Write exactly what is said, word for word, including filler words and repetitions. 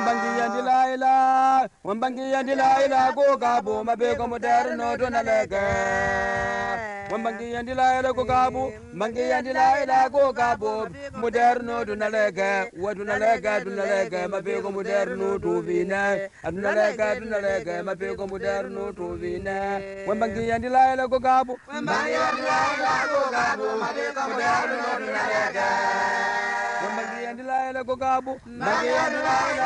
Wambangi and Delilah, Wambangi and Delilah, go gabu, Mabego Moderno, Donalega. Wambangi and Delilah, go gabu, Mangi and Delilah, go gabu, Moderno, Donalega, what Donalega, Donalega, Mabego Moderno, to Vina, and Donalega, Donalega, Mabego Moderno, to Vina. Wambangi and Delilah, go gabu, Mangi and Delilah, go gabu, Mabego Moderno, Donalega. Wambangi and Delilah, go gabu, Mangi and Delilah.